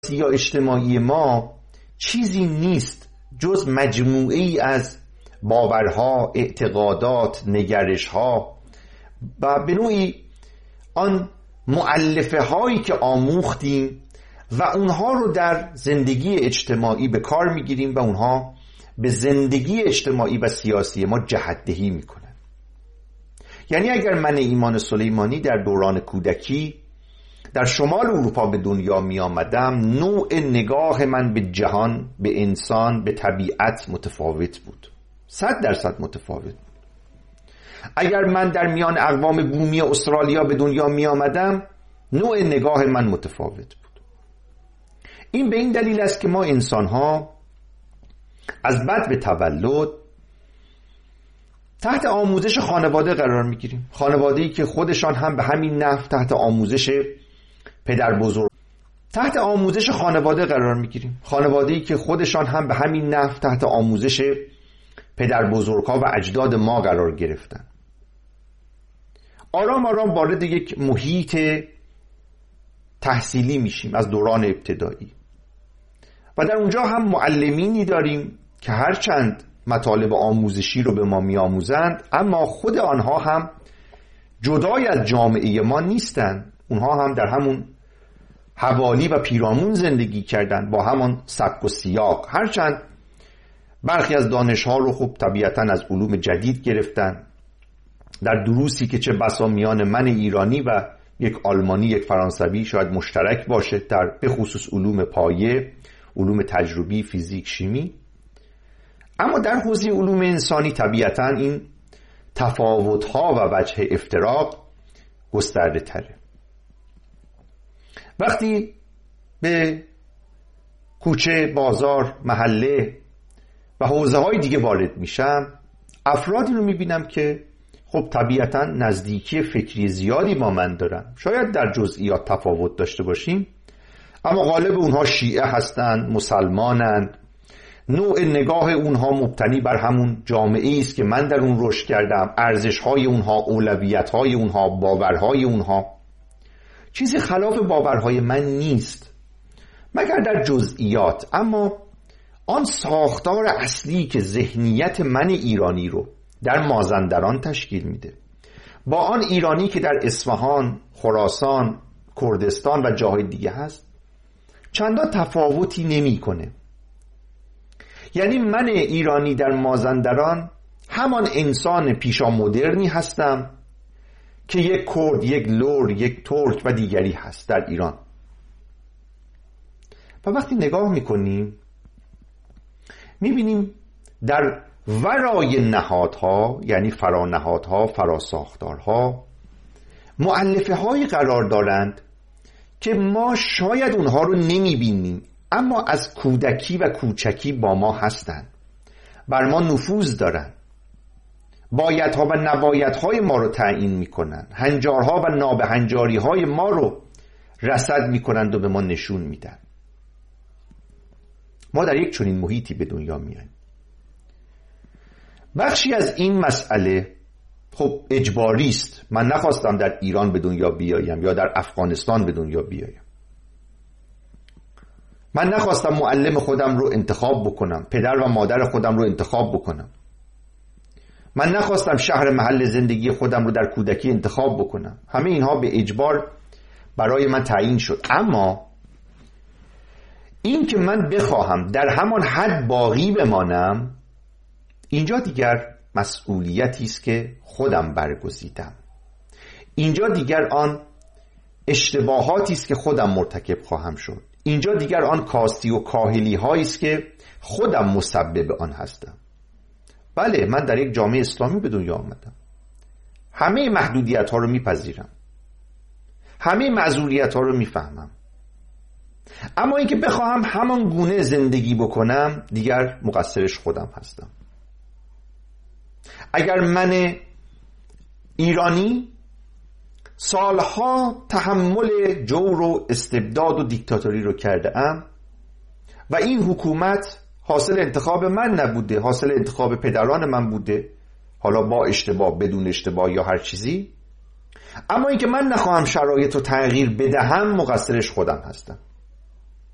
یا اجتماعی ما چیزی نیست جز مجموعه‌ای از باورها، اعتقادات، نگرش‌ها و به نوعی آن مؤلفه هایی که آموختیم و اونها رو در زندگی اجتماعی به کار میگیریم و اونها به زندگی اجتماعی و سیاسی ما جهت‌دهی میکنن. یعنی اگر من ایمان سلیمانی در دوران کودکی در شمال اروپا به دنیا می آمدم، نوع نگاه من به جهان، به انسان، به طبیعت متفاوت بود، 100% متفاوت بود. اگر من در میان اقوام بومی استرالیا به دنیا می آمدم، نوع نگاه من متفاوت بود. این به این دلیل است که ما انسان ها از بد به تولد تحت آموزش خانواده قرار می گیریم. خانواده‌ای که خودشان هم به همین نحو تحت آموزش پدر بزرگ تحت آموزش خانواده قرار می گیریم. خانواده‌ای که خودشان هم به همین نحو تحت آموزش پدر بزرگها و اجداد ما قرار گرفتن. آرام آرام وارد یک محیط تحصیلی میشیم از دوران ابتدایی و در اونجا هم معلمینی داریم که هرچند مطالب آموزشی رو به ما میآموزند، اما خود آنها هم جدای از جامعه ما نیستند. اونها هم در همون حوالی و پیرامون زندگی کردن با همان سبک و سیاق، هرچند برخی از دانش‌ها رو خب طبیعتاً از علوم جدید گرفتن. در دروسی که چه بسا میان من ایرانی و یک آلمانی، یک فرانسوی شاید مشترک باشه در به خصوص علوم پایه، علوم تجربی، فیزیک، شیمی، اما در حوزه علوم انسانی طبیعتاً این تفاوت‌ها و وجه افتراق گسترده تره. وقتی به کوچه، بازار، محله و حوزه‌های دیگه وارد میشم، افرادی رو میبینم که خب طبیعتاً نزدیکی فکری زیادی با من دارن. شاید در جزئیات تفاوت داشته باشیم، اما غالب اونها شیعه هستند، مسلمانند. نوع نگاه اونها مبتنی بر همون جامعه‌ای است که من در اون رشد کردم، ارزش‌های اونها، اولویت‌های اونها، باورهای اونها. چیزی خلاف باورهای من نیست مگر در جزئیات، اما آن ساختار اصلی که ذهنیت من ایرانی رو در مازندران تشکیل میده با آن ایرانی که در اصفهان، خراسان، کردستان و جاهای دیگه هست چندان تفاوتی نمیکنه. یعنی من ایرانی در مازندران همان انسان پیشا مدرنی هستم که یک کرد، یک لور، یک ترک و دیگری هست در ایران. و وقتی نگاه میکنیم میبینیم در ورای نهادها، یعنی فرانهادها، فراساختارها، مؤلفه های قرار دارند که ما شاید اونها رو نمیبینیم، اما از کودکی و کوچکی با ما هستند، بر ما نفوذ دارند، بایدها و نبایدهای ما رو تعیین میکنن، هنجارها و نابهنجاری های ما رو رصد میکنند و به ما نشون میدن. ما در یک چنین محیطی به دنیا میاییم. بخشی از این مسئله خب اجباری است. من نخواستم در ایران به دنیا بیایم یا در افغانستان به دنیا بیایم. من نخواستم معلم خودم رو انتخاب بکنم، پدر و مادر خودم رو انتخاب بکنم. من نخواستم شهر محل زندگی خودم رو در کودکی انتخاب بکنم. همه اینها به اجبار برای من تعیین شد. اما این که من بخواهم در همان حد باقی بمانم، اینجا دیگر مسئولیتی است که خودم برگزیدم. اینجا دیگر آن اشتباهاتی است که خودم مرتکب خواهم شد. اینجا دیگر آن کاستی و کاهلی هایی است که خودم مسبب آن هستم. بله، من در یک جامعه اسلامی به دنیا آمدم. همه محدودیت ها رو میپذیرم، همه معذوریت ها رو میفهمم، اما اینکه بخواهم همان گونه زندگی بکنم دیگر مقصرش خودم هستم. اگر من ایرانی سالها تحمل جور و استبداد و دیکتاتوری رو کرده ام و این حکومت حاصل انتخاب من نبوده، حاصل انتخاب پدران من بوده، حالا با اشتباه، بدون اشتباه یا هر چیزی، اما اینکه من نخواهم شرایط رو تغییر بدهم مقصرش خودم هستم.